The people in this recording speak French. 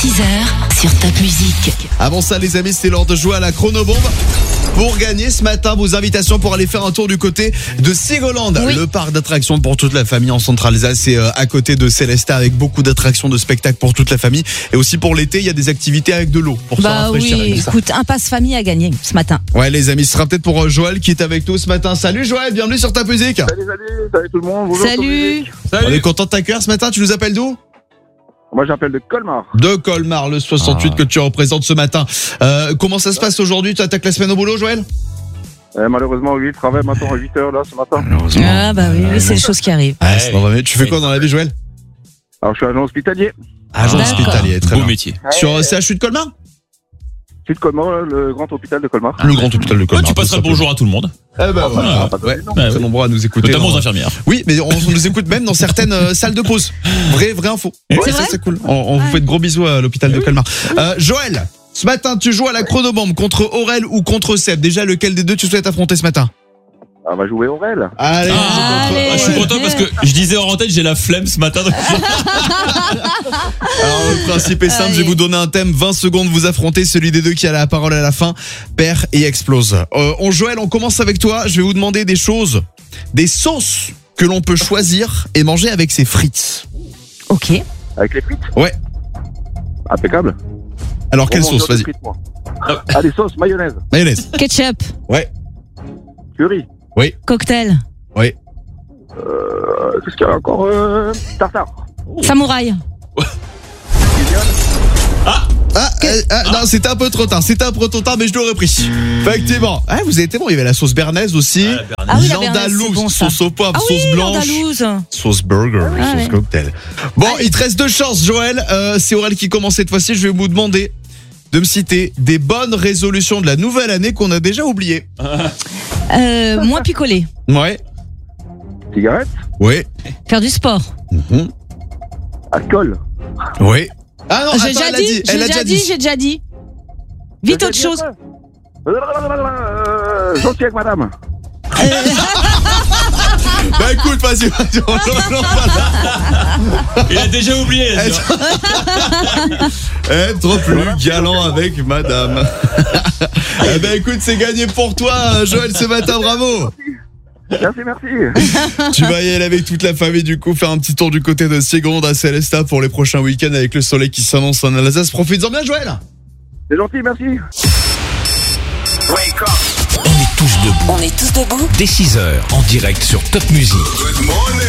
6h sur Top Music. Avant ça les amis, c'est l'heure de jouer à la chronobombe. Pour gagner ce matin vos invitations pour aller faire un tour du côté de Seagoland, le parc d'attractions pour toute la famille en Centre-Alsace. C'est à côté de Célestat avec beaucoup d'attractions, de spectacles pour toute la famille. Et aussi pour l'été, il y a des activités avec de l'eau pour se rafraîchir. Oui, écoute, un passe famille à gagner ce matin. Ouais les amis, ce sera peut-être pour Joël qui est avec nous ce matin. Salut Joël, bienvenue sur Top Music. Salut tout le monde. Bonjour. Salut. On est content de t'accueillir ce matin, tu nous appelles d'où ? Moi j'appelle de Colmar. De Colmar, le 68 que tu représentes ce matin. Comment ça se passe aujourd'hui ? Tu attaques la semaine au boulot Joël ? Malheureusement oui, je travaille maintenant à 8h là ce matin. Ah bah oui, c'est les choses qui arrivent. Ah, c'est normal. Tu fais quoi dans la vie Joël ? Alors je suis agent hospitalier. Agent hospitalier, très Beau bien. métier. Sur CHU de Colmar ? Je suis de Colmar, le grand hôpital de Colmar. Le grand hôpital de Colmar. Tu passeras le bonjour à tout le monde. Eh ben voilà. Ouais, très nombreux à nous écouter. Notamment aux infirmières. Oui, mais on nous écoute même dans certaines salles de pause. Vraie info. C'est ça vrai c'est cool. On vous fait de gros bisous à l'hôpital de Colmar. Joël, ce matin tu joues à la chronobombe contre Aurel ou contre Seb. Déjà lequel des deux tu souhaites affronter ce matin ? On va jouer Aurel. Allez. Je suis content parce que je disais en antenne, j'ai la flemme ce matin. Alors le principe est simple, je vais vous donner un thème, 20 secondes, vous affrontez celui des deux qui a la parole à la fin, perd et explose. Joël, on commence avec toi, je vais vous demander des choses, des sauces que l'on peut choisir et manger avec ses frites. Ok. Avec les frites. Ouais. Impeccable. Alors quelle Bon, sauce, vas-y. frites, moi. Allez, sauce, mayonnaise, Mayonnaise. Ketchup. Ouais. curry. Cocktail. Oui. Qu'est-ce qu'il y a encore tartare. Samouraï. Non, c'était un peu trop tard, mais je l'aurais pris. Effectivement. Ah, vous avez été bon, il y avait la sauce bernaise aussi. Ah oui, la bernaise, c'est bon, ça. sauce au poivre, Ah oui, sauce blanche. l'andalouse. Sauce burger, sauce cocktail. Bon, il te reste 2 chances, Joël. C'est Aurel qui commence cette fois-ci. Je vais vous demander de me citer des bonnes résolutions de la nouvelle année qu'on a déjà oubliées. Moins picolé. Ouais. Cigarette. Ouais. Faire du sport. Alcool. Ouais. Ah non, J'ai attends, déjà dit. J'ai déjà dit. Vite autre chose. Gentil avec madame. Bah écoute, vas-y, on Il a déjà oublié. être plus galant avec madame. Eh ben écoute, c'est gagné pour toi, Joël, ce matin, bravo. Merci. Tu vas y aller avec toute la famille, du coup, faire un petit tour du côté de Seagoland à Célestat pour les prochains week-ends avec le soleil qui s'annonce en Alsace. Profites-en bien, Joël. C'est gentil, merci. On est tous debout. Dès 6h, en direct sur Top Music.